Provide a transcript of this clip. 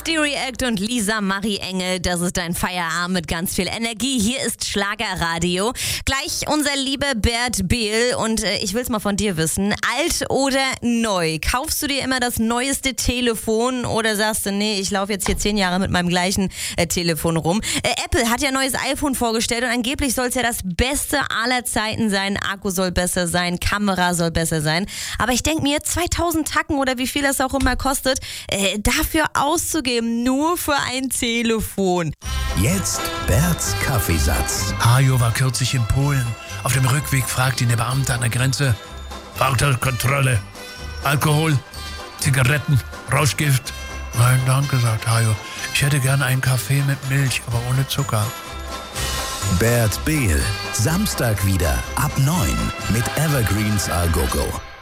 Mystery Act und Lisa Marie Engel, das ist dein Feierabend mit ganz viel Energie. Hier ist Schlagerradio. Gleich unser lieber Bert Behl und ich will's mal von dir wissen, alt oder neu? Kaufst du dir immer das neueste Telefon oder sagst du, nee, ich laufe jetzt hier 10 Jahre mit meinem gleichen Telefon rum? Apple hat ja ein neues iPhone vorgestellt und angeblich soll es ja das Beste aller Zeiten sein. Akku soll besser sein, Kamera soll besser sein. Aber ich denke mir, 2000 Tacken oder wie viel das auch immer kostet, dafür auszugeben, nur für ein Telefon. Jetzt Berts Kaffeesatz. Hajo war kürzlich in Polen. Auf dem Rückweg fragt ihn der Beamte an der Grenze: Fahrzeugkontrolle, Alkohol, Zigaretten, Rauschgift? Nein, danke, sagt Hajo. Ich hätte gerne einen Kaffee mit Milch, aber ohne Zucker. Bert Behl, Samstag wieder ab 9 mit Evergreens Al Gogo.